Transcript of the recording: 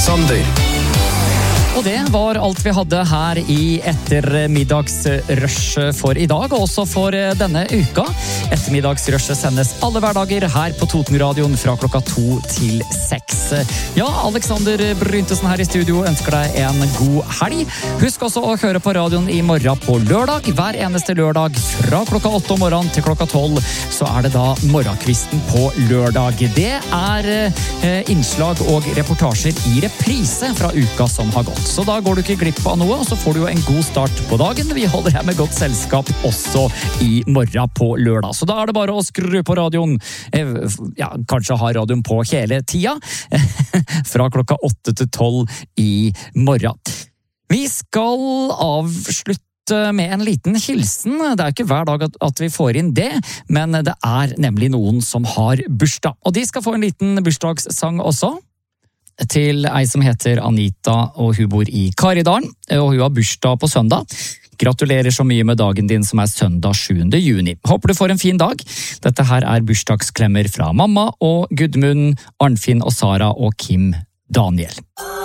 Alexander. Og det var alt vi hadde her i ettermiddagsrush for i dag, og også for denne uka. Ettermiddagsrushet sendes alle hverdager her på Totenradioen fra klokka 2 til 6. Ja, Alexander Bryntesen her i studio ønsker deg en god helg. Husk også å høre på radioen i morgen på lørdag. Hver eneste lørdag fra klokka 8 om morgenen til klokka 12, så er det da morgenkvisten på lørdag. Det er innslag og reportasjer i reprise fra uka som har gått. Så da går du ikke glipp av noe, og så får du jo en god start på dagen. Vi holder her med godt selskap også i morgen på lørdag. Så da er det bare å skru på radioen. Ja, kanskje ha radioen på hele tida. Fra klokka 8 til 12 i morgen. Vi skal avslutte med en liten hilsen. Det er ikke hver dag at vi får inn det, men det er nemlig noen som har bursdag. Og de skal få en liten bursdagssang også. Til ei som heter Anita, og hun bor i Karidalen, og hun har bursdag på søndag. Gratulerer så mye med dagen din som er søndag 7. juni. Håper du får en fin dag. Dette her er bursdagsklemmer fra mamma og Gudmund, Arnfinn og Sara og Kim Daniel.